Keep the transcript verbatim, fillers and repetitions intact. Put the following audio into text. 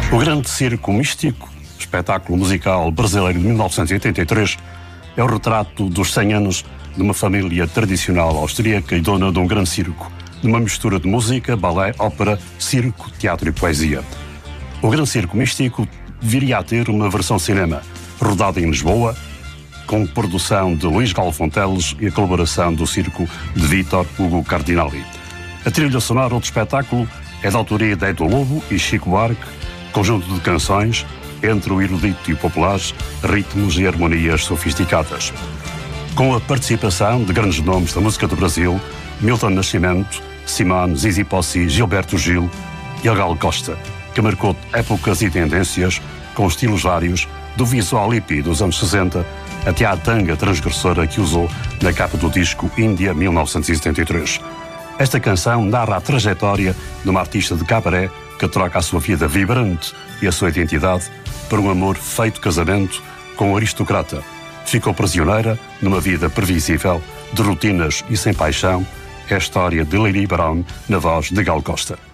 O Grande Circo Místico, espetáculo musical brasileiro de mil novecentos e oitenta e três, é o retrato dos cem anos de uma família tradicional austríaca e dona de um grande circo, de uma mistura de música, balé, ópera, circo, teatro e poesia. O Grande Circo Místico viria a ter uma versão cinema, rodada em Lisboa, com produção de Luís Galvão Teles e a colaboração do circo de Vítor Hugo Cardinali. A trilha sonora do espetáculo é da autoria de Edu Lobo e Chico Buarque, conjunto de canções entre o erudito e o popular, ritmos e harmonias sofisticadas. Com a participação de grandes nomes da música do Brasil, Milton Nascimento, Simone, Zizi Possi, Gilberto Gil e Gal Costa, que marcou épocas e tendências com estilos vários, do visual hippie dos anos sessenta até à tanga transgressora que usou na capa do disco Índia mil novecentos e setenta e três. Esta canção narra a trajetória de uma artista de cabaré que troca a sua vida vibrante e a sua identidade por um amor feito casamento com um aristocrata. Ficou prisioneira numa vida previsível, de rotinas e sem paixão. É a história de Lili Brown na voz de Gal Costa.